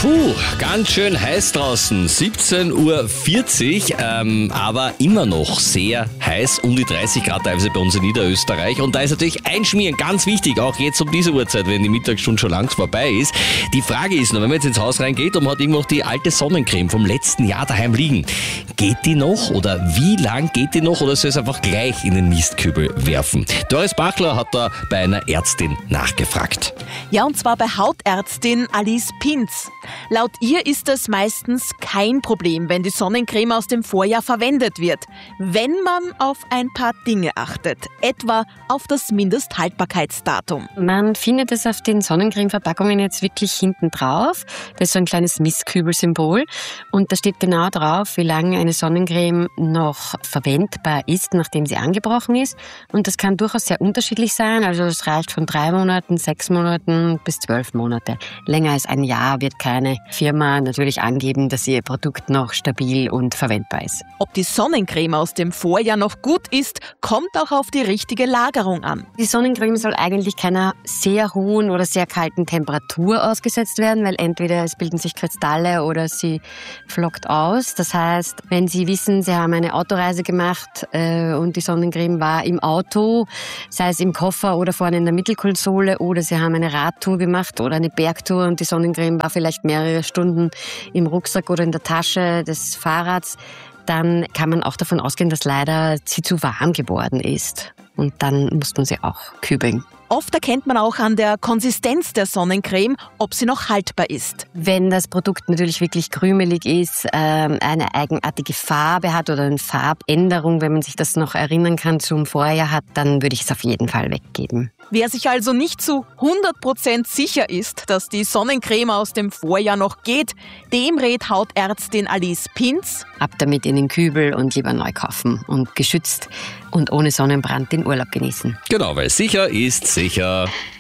Ganz schön heiß draußen, 17:40 Uhr, aber immer noch sehr heiß, um die 30 Grad teilweise bei uns in Niederösterreich. Und da ist natürlich Einschmieren ganz wichtig, auch jetzt um diese Uhrzeit, wenn die Mittagsstunde schon lang vorbei ist. Die Frage ist nur, wenn man jetzt ins Haus reingeht und man hat irgendwo noch die alte Sonnencreme vom letzten Jahr daheim liegen, geht die noch oder wie lang geht die noch oder soll es einfach gleich in den Mistkübel werfen? Doris Bachler hat da bei einer Ärztin nachgefragt. Ja, und zwar bei Hautärztin Alice Pinz. Laut ihr ist es meistens kein Problem, wenn die Sonnencreme aus dem Vorjahr verwendet wird, wenn man auf ein paar Dinge achtet, etwa auf das Mindesthaltbarkeitsdatum. Man findet es auf den Sonnencreme-Verpackungen jetzt wirklich hinten drauf. Das ist so ein kleines Mistkübelsymbol und da steht genau drauf, wie lange eine Sonnencreme noch verwendbar ist, nachdem sie angebrochen ist. Und das kann durchaus sehr unterschiedlich sein, also es reicht von 3 Monaten, 6 Monaten bis 12 Monate. Länger als ein Jahr wird keine Firma natürlich angeben, dass ihr Produkt noch stabil und verwendbar ist. Ob die Sonnencreme aus dem Vorjahr noch gut ist, kommt auch auf die richtige Lagerung an. Die Sonnencreme soll eigentlich keiner sehr hohen oder sehr kalten Temperatur ausgesetzt werden, weil entweder es bilden sich Kristalle oder sie flockt aus. Das heißt, wenn Sie wissen, Sie haben eine Autoreise gemacht und die Sonnencreme war im Auto, sei es im Koffer oder vorne in der Mittelkonsole, oder Sie haben eine Radtour gemacht oder eine Bergtour und die Sonnencreme war vielleicht mehrere Stunden im Rucksack oder in der Tasche des Fahrrads, dann kann man auch davon ausgehen, dass leider sie zu warm geworden ist. Und dann muss man sie auch kübeln. Oft erkennt man auch an der Konsistenz der Sonnencreme, ob sie noch haltbar ist. Wenn das Produkt natürlich wirklich krümelig ist, eine eigenartige Farbe hat oder eine Farbänderung, wenn man sich das noch erinnern kann zum Vorjahr hat, dann würde ich es auf jeden Fall weggeben. Wer sich also nicht zu 100% sicher ist, dass die Sonnencreme aus dem Vorjahr noch geht, dem rät Hautärztin Alice Pinz: ab damit in den Kübel und lieber neu kaufen und geschützt und ohne Sonnenbrand den Urlaub genießen. Genau, weil sicher ist sicher.